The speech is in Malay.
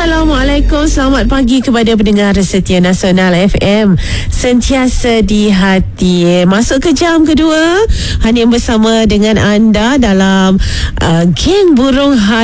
Assalamualaikum, selamat pagi kepada pendengar setia Nasional FM, sentiasa di hati. Masuk ke jam kedua, Hanim bersama dengan anda dalam Geng Burung